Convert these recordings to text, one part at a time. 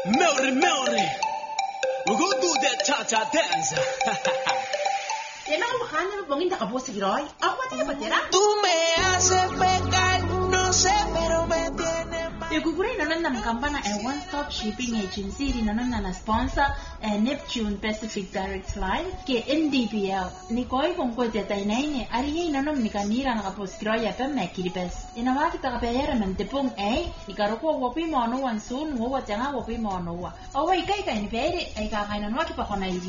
Melody. We're gonna do that cha-cha dance. Tú me haces pecar, no sé, pero me tienes mal. Yuguguri nanon na kampana a one-stop shipping agency di nanon na sponsor Neptune Pacific Direct Line ke NDPL. Ni koi kung ko tetay na ini ari nanon ni kanira na kaposkiro ya pa mekiripes. Inawa kita kapayara mentepong ni karoko wopi mono wan soon wo janga wopi mono wa. Awai kai kai ni pere ay kakay nanwa ki pa kona iri.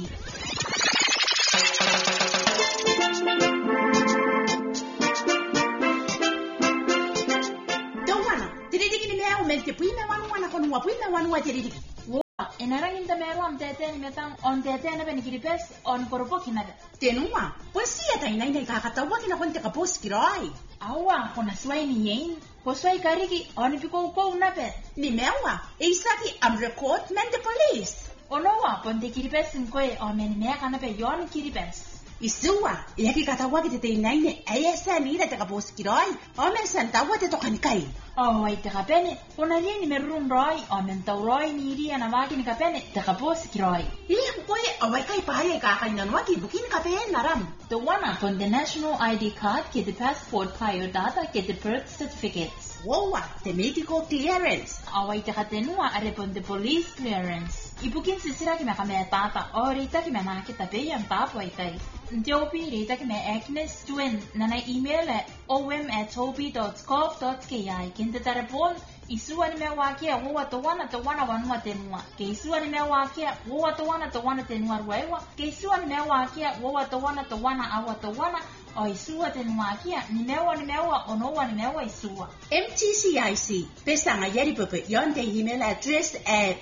Enarangin tamero am teten metang on teten ben kiripes on koropo kinaga. Tenua, pues si ata inay kakatawa kinakonte ka post kiroy. Awa kona swai ni yen. Ko swai kariki on piko ko unape. Ni mewa, isaki am record men the police. Onowa ponte kiripes nkoe on men me kana pe yon kiripes. Isua, yaki katawa kite inay ne ayesa ni da ka post kiroy. O men santawa te tokanikai. Oh, wait, te kapene. Kona rin ni merun roy on men tawroy ni ri ana waki ni kapene te kapos kiroy. Iya ko away kay pahay kakainan waki bukin kapen naram. The one upon the national ID card ke the passport kayo data ke the birth certificates. Wowa, the medical clearance. Away te katenua arepon the police clearance. Ibukin sisira ki makame tata o rita ki manaki tape yang tapo itai. Njopi rita ki me Agnes Twin nana email at om@toby.gov.ki kinte tarapon isua ni me wakia wo to wana wanwa tenua ke isua ni me wakia wo to wana tenua ruewa ke isua ni me wakia wo to wana awa to wana o isua tenua kia ni mewa onowa ni mewa isua MTCIC pesanga yari pepe yonde email address at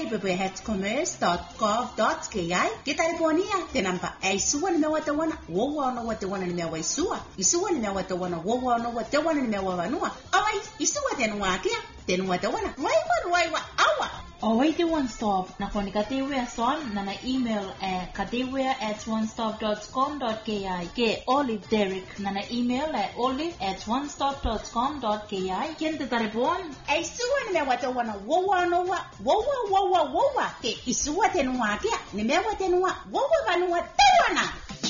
piaripepe@commerce.gov.ki kita telefonia te namba isua ni mewa to wana wo no wa to wana ni mewa isua ni mewa to wana wo no wa to wana ni mewa vanua awai isua tenua kia tenua to wana waiwa awa. Away the one stop na koni katewe son na email katewe@onestop.com.ki ke Olive Derek na email olive@onestop.com.ki kente tarepon isua ni mewa to wana wo ke isua tenua kia ni mewa tenua wo vanua te wana.